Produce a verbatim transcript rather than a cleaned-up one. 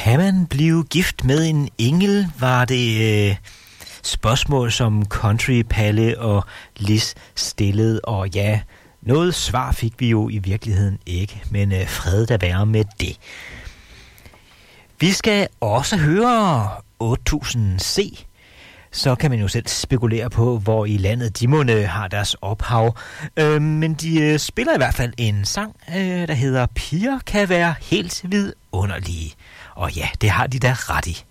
Kan man blive gift med en engel, var det øh, spørgsmål, som Country Palle og Lis stillede, og ja, noget svar fik vi jo i virkeligheden ikke, men øh, fred da være med det. Vi skal også høre otte tusind C. Så kan man jo selv spekulere på, hvor i landet de måne har deres ophav. Øh, men de øh, spiller i hvert fald en sang, øh, der hedder Piger kan være helt vidunderlige. Og ja, det har de da ret i.